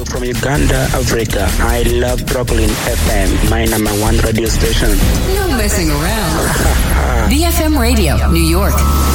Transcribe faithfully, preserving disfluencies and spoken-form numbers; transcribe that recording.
from Uganda, Africa. I love Brooklyn F M, my number one radio station. No messing around. B F M Radio, New York.